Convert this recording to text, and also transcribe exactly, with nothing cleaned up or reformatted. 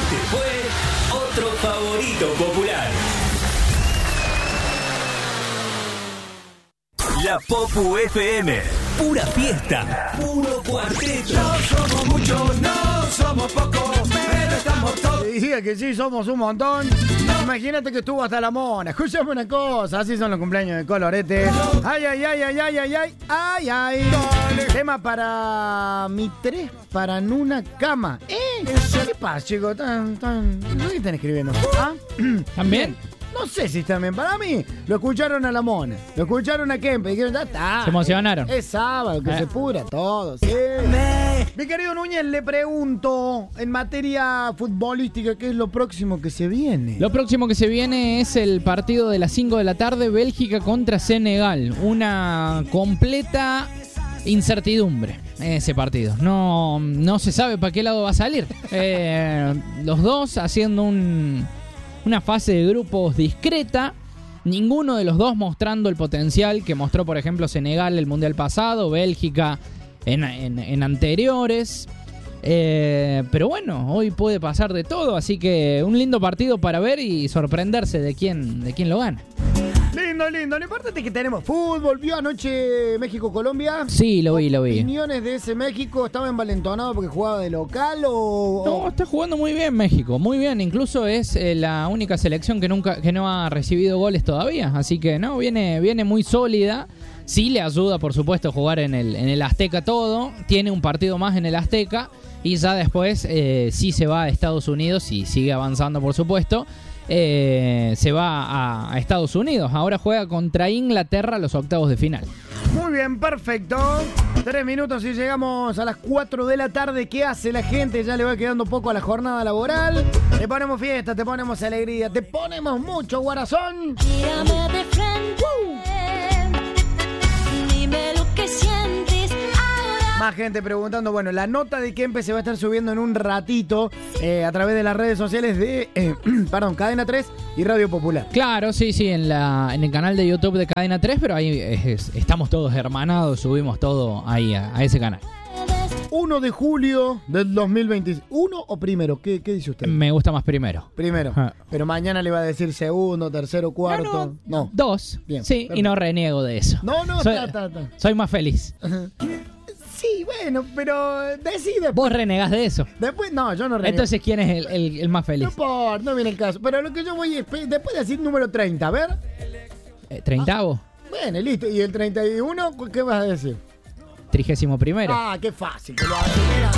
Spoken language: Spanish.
Este fue otro favorito popular. La Popu F M. Pura fiesta. Puro cuarteto. No somos muchos, no somos pocos, pero estamos todos. Decía que sí, somos un montón. Imagínate que estuvo hasta la mona. Escúchame una cosa, así son los cumpleaños de Colorete. Ay, ay, ay, ay, ay, ay, ay, ay, ay. Tema para mi tres para en una cama. ¿Eh? ¿Qué pasa, chicos? Tan, tan... ¿Qué están escribiendo? ¿Ah? ¿También? No sé si también. Para mí, lo escucharon a la mona. Lo escucharon a Kempe. Dijeron, ya está. Se emocionaron. Es sábado, que Eh. se pura todo. Sí. Mi querido Núñez, le pregunto, en materia futbolística, ¿qué es lo próximo que se viene? Lo próximo que se viene es el partido de las cinco de la tarde, Bélgica contra Senegal. Una completa incertidumbre ese partido. No, no se sabe para qué lado va a salir. Eh, los dos haciendo un, una fase de grupos discreta. Ninguno de los dos mostrando el potencial que mostró, por ejemplo, Senegal el Mundial pasado, Bélgica en, en, en anteriores. Eh, pero bueno, hoy puede pasar de todo, así que un lindo partido para ver y sorprenderse de quién, de quién lo gana. Lindo, lindo. Lo importante es que tenemos fútbol. ¿Vio anoche México-Colombia? Sí, lo vi, lo vi. ¿Opiniones de ese México? ¿Estaba envalentonado porque jugaba de local o...? No, está jugando muy bien México, muy bien. Incluso es eh, la única selección que nunca que no ha recibido goles todavía. Así que no, viene, viene muy sólida. Sí le ayuda, por supuesto, jugar en el, en el Azteca todo. Tiene un partido más en el Azteca. Y ya después eh, sí se va a Estados Unidos y sigue avanzando, por supuesto. Eh, se va a, a Estados Unidos. Ahora juega contra Inglaterra los octavos de final. Muy bien, perfecto. Tres minutos y llegamos a las cuatro de la tarde. ¿Qué hace la gente? Ya le va quedando poco a la jornada laboral. Te ponemos fiesta, te ponemos alegría, te ponemos mucho guarazón. Tírame de frente, dime lo que sientes ahora. Más gente preguntando, bueno, la nota de Kempe se va a estar subiendo en un ratito eh, a través de las redes sociales de, eh, perdón, Cadena tres y Radio Popular. Claro, sí, sí, en, la, en el canal de YouTube de Cadena tres, pero ahí es, es, estamos todos hermanados, subimos todo ahí a, a ese canal. uno de julio del dos mil veintiséis. ¿Uno o primero? ¿Qué, qué dice usted? Me gusta más primero. Primero. Ah. Pero mañana le va a decir segundo, tercero, cuarto. No. no. Dos. Bien, sí, perfecto. y no reniego de eso. No, no, soy, ta, ta, ta. soy más feliz. Sí, bueno, pero decide. Vos renegás de eso. Después, no, yo no renego. Entonces, ¿quién es el, el, el más No feliz? importa, no viene el caso. Pero lo que yo voy es, después de decir número treinta, a ver. Eh, ¿Treintavo? Bueno, listo. ¿Y el treinta y uno qué vas a decir? Trigésimo primero. Ah, qué fácil que lo hace. Mira,